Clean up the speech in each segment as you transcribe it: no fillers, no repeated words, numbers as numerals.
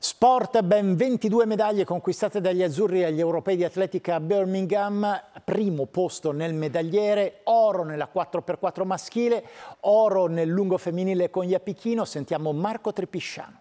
Sport, ben 22 medaglie conquistate dagli azzurri agli europei di atletica a Birmingham, primo posto nel medagliere, oro nella 4x4 maschile, oro nel lungo femminile con Iapichino. Sentiamo Marco Trepisciano.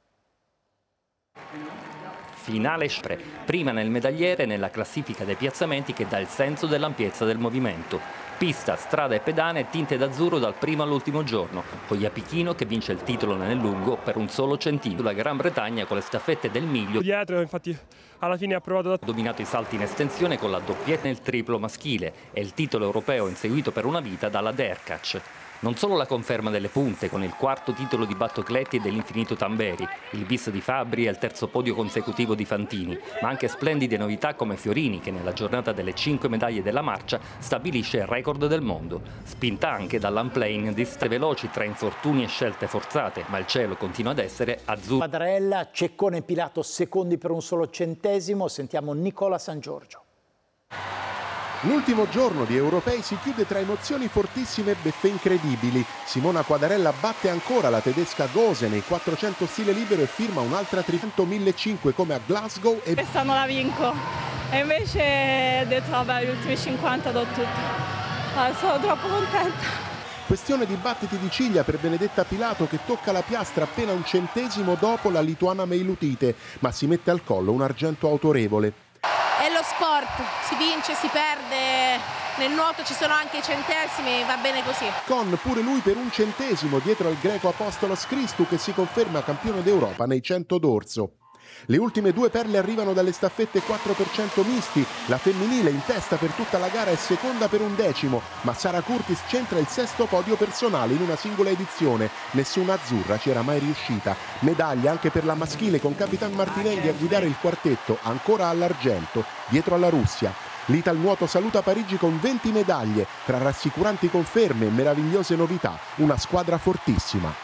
Finale prima nel medagliere nella classifica dei piazzamenti che dà il senso dell'ampiezza del movimento. Pista, strada e pedane tinte d'azzurro dal primo all'ultimo giorno, con Iapichino che vince il titolo nel lungo per un solo centimetro. La Gran Bretagna con le staffette del miglio. Dietro, infatti, alla fine ha provato Ha dominato i salti in estensione con la doppietta nel triplo maschile e il titolo europeo inseguito per una vita dalla Derkach. Non solo la conferma delle punte con il quarto titolo di Battocletti e dell'infinito Tamberi, il bis di Fabbri e il terzo podio consecutivo di Fantini, ma anche splendide novità come Fiorini che nella giornata delle 5 medaglie della marcia stabilisce il record del mondo. Spinta anche dall'unplane di veloci tra infortuni e scelte forzate, ma il cielo continua ad essere azzurro. Quadrarella, Ceccone Pilato secondi per un solo centesimo. Sentiamo Nicola San Giorgio. L'ultimo giorno di europei si chiude tra emozioni fortissime e beffe incredibili. Simona Quadarella batte ancora la tedesca Gose nei 400 stile libero e firma un'altra 300-1500 come a Glasgow. E quest'anno la vinco. E invece ho detto vabbè, gli ultimi 50 do tutto. Sono troppo contenta. Questione di battiti di ciglia per Benedetta Pilato che tocca la piastra appena un centesimo dopo la lituana Meilutite, ma si mette al collo un argento autorevole. È lo sport, si vince, si perde, nel nuoto ci sono anche i centesimi, va bene così. Con pure lui per un centesimo dietro al greco Apostolos Christou che si conferma campione d'Europa nei 100 d'orso. Le ultime due perle arrivano dalle staffette 4x100 misti, la femminile in testa per tutta la gara è seconda per un decimo, ma Sara Curtis centra il sesto podio personale in una singola edizione, nessuna azzurra ci era mai riuscita. Medaglia anche per la maschile con Capitan Martinelli a guidare il quartetto, ancora all'argento, dietro alla Russia. L'Ital Nuoto saluta Parigi con 20 medaglie, tra rassicuranti conferme e meravigliose novità, una squadra fortissima.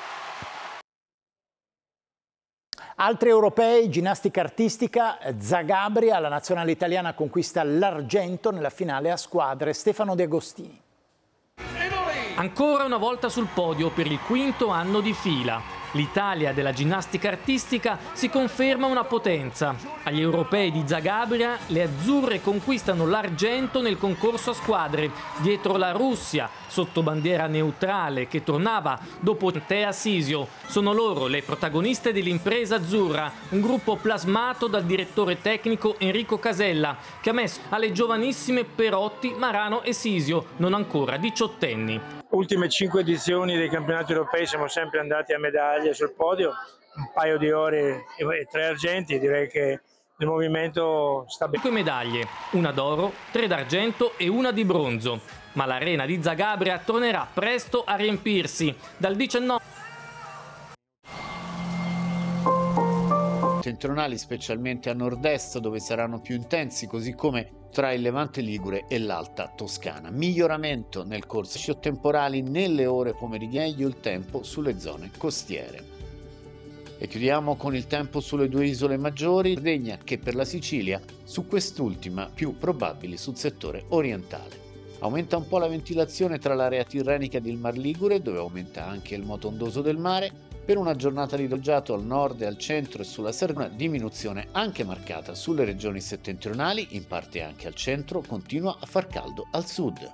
Altri europei, ginnastica artistica, Zagabria, la nazionale italiana conquista l'argento nella finale a squadre. Stefano De Agostini. Ancora una volta sul podio per il quinto anno di fila. L'Italia della ginnastica artistica si conferma una potenza. Agli europei di Zagabria le azzurre conquistano l'argento nel concorso a squadre, dietro la Russia, sotto bandiera neutrale, che tornava dopo Tea Sisio. Sono loro le protagoniste dell'impresa azzurra, un gruppo plasmato dal direttore tecnico Enrico Casella, che ha messo alle giovanissime Perotti, Marano e Sisio, non ancora diciottenni. Ultime 5 edizioni dei campionati europei siamo sempre andati a medaglie sul podio, un paio di ore e 3 argenti, direi che il movimento sta bene. 5 medaglie, una d'oro, 3 d'argento e una di bronzo, ma l'arena di Zagabria tornerà presto a riempirsi. Dal 19 settentrionali, specialmente a nord-est dove saranno più intensi, così come tra il Levante Ligure e l'Alta Toscana. Miglioramento nel corso temporali nelle ore pomeridiane, meglio il tempo sulle zone costiere. E chiudiamo con il tempo sulle due isole maggiori, Sardegna che per la Sicilia, su quest'ultima più probabili sul settore orientale. Aumenta un po' la ventilazione tra l'area tirrenica ed il Mar Ligure, dove aumenta anche il moto ondoso del mare. Per una giornata di doggiato al nord e al centro e sulla Sardegna, diminuzione anche marcata sulle regioni settentrionali, in parte anche al centro, continua a far caldo al sud.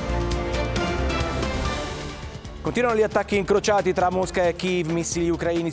Continuano gli attacchi incrociati tra Mosca e Kiev, missili ucraini